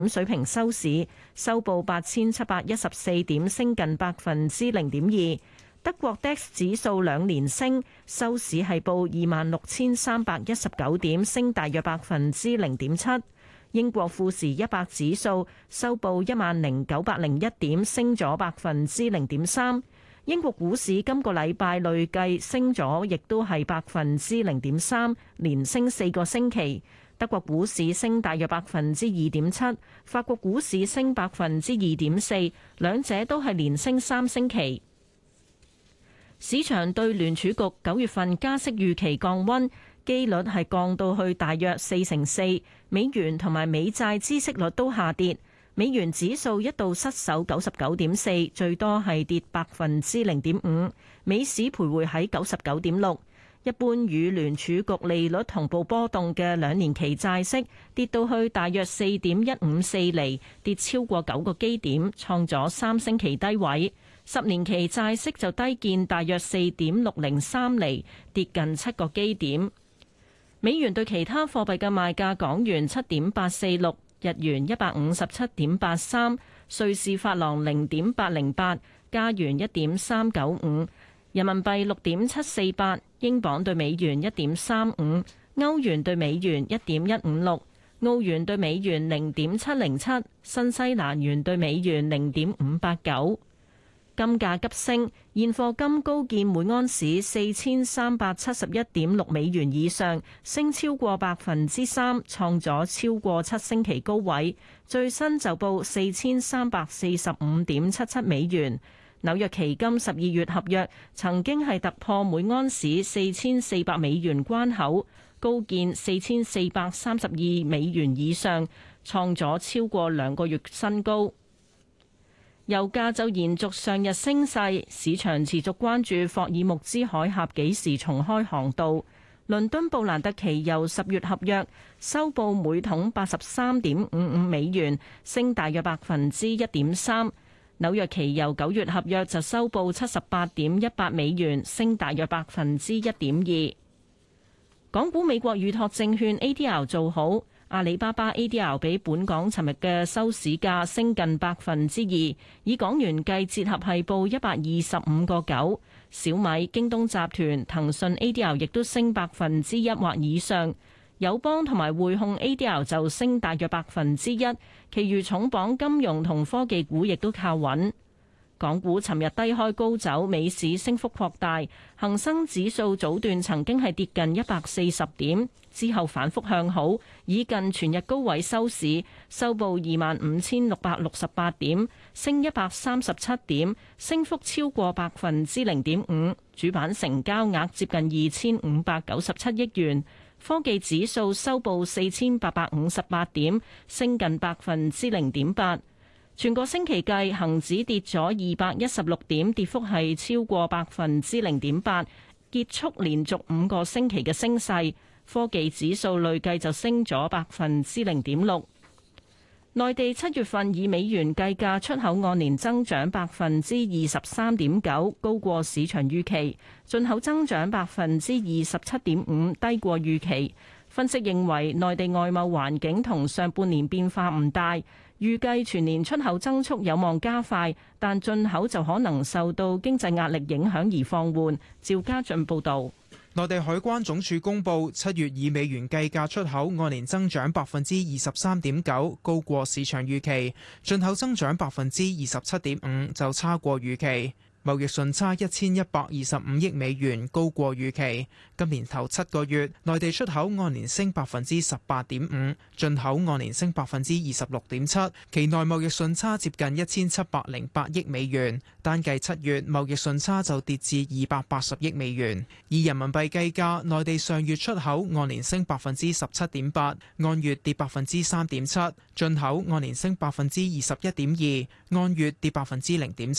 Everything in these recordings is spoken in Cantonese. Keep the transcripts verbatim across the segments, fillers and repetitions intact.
水平收市，收報八千七百一十四點，升近百分之零點二。德國 D A X 指數兩連升，收市係報二萬六千三百一十九點，升大約百分之零點七。英國富時一百指數收報一萬零九百零一點，升咗百分之零點三。英國股市今個禮拜累計升咗，亦都係百分之零點三，連升四個星期。德國股市升大約百分之二點七，法國股市升百分之二點四，兩者都係連升三星期。市場對聯儲局九月份加息預期降溫，機率係降到去大約四成四，美元同埋美債孳息率都下跌，美元指數一度失守九十九點四，最多係跌百分之零點五，美市徘徊喺九十九點六。一般與聯儲局利率同步波動嘅兩年期債息跌到去大約四點一五四厘，跌超過九個基點，創咗三星期低位。十年期債息就低見大約四點六零三厘，跌近七個基點。美元對其他貨幣嘅賣價：港元七點八四六，日元一百五十七點八三，瑞士法郎零點八零八，加元一點三九五。人民幣六點七四八，英鎊對美元一點三五，歐元對美元一點一五六，澳元對美元零點七零七，新西蘭元對美元零點五八九。金價急升，現貨金高見每安士四千三百七十一點六美元以上，升超過百分之三，創咗超過七星期高位。最新就報四千三百四十五點七七美元。紐約期金十二月合約曾經係突破每安士四千四百美元關口，高見四千四百三十二美元以上，創咗超過兩個月新高。油價就延續上日升勢，市場持續關注霍爾木茲海峽幾時重開航道。倫敦布蘭特期油十月合約收報每桶八十三點五五美元，升大約百分之一點三。紐約期油九月合約就收報七十八點一八美元，升大約百分之一點二。港股美國預託證券 A D R 做好，阿里巴巴 A D R 比本港尋日嘅收市價升近百分之二，以港元計折合係報一百二十五個九。小米、京東集團、騰訊 A D R 亦都升百分之一或以上。友邦同埋匯控 A D R 就升大約百分之一，其餘重磅金融同科技股亦都靠穩。港股尋日低開高走，美市升幅擴大，恒生指數早段曾經係跌近一百四十點，之後反覆向好，以近全日高位收市，收報二萬五千六百六十八點，升一百三十七點，升幅超過百分之零點五。主板成交額接近二千五百九十七億元。科技指數收報四千八百五十八點，升近百分之零點八。全個星期計，恒指跌咗二百一十六點，跌幅係超過百分之零點八，結束連續五個星期嘅升勢。科技指數累計就升咗百分之零點六。內地七月份以美元計價出口按年增長百分之二十三點九，高過市場預期；進口增長百分之二十七點五，低過預期。分析認為，內地外貿環境同上半年變化唔大，預計全年出口增速有望加快，但進口就可能受到經濟壓力影響而放緩。趙家俊報導。 內地海關總署公佈，七月以美元計價出口按年增長百分之二十三點九，高過市場預期；進口增長百分之二十七點五，就差過預期。貿易順差一千一百二十五億美元，高過預期。今年頭七個月，內地出口按年升百分之十八點五，進口按年升百分之二十六點七。期內貿易順差接近一千七百零八億美元，單計七月貿易順差就跌至二百八十億美元。以人民幣計價，內地上月出口按年升百分之十七點八，按月跌百分之三點七；進口按年升百分之二十一點二，按月跌百分之零點七。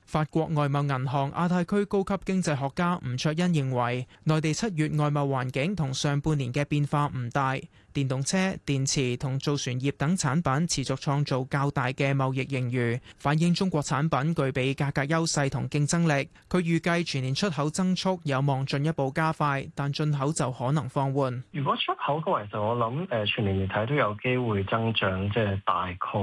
法國外貿銀行亞太區高級經濟學家吳卓恩認為，內地七月外貿環境同上半年嘅變化唔大，電動車、電池同造船業等產品持續創造較大嘅貿易盈餘，反映中國產品具備價格優勢同競爭力。佢預計全年出口增速有望進一步加快，但進口就可能放緩。 如果出口嘅話，就我諗誒全年嚟睇都有機會增長，即係大概